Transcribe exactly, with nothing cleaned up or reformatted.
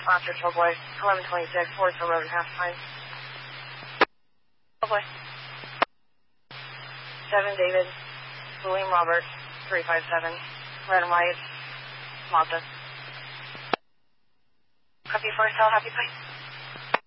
Foster, Tollboy, eleven twenty-six, Wardsville Road and half time. Tollboy. seven David, William Robert, three five seven, red and white, Mazda. Copy four, tell happy place.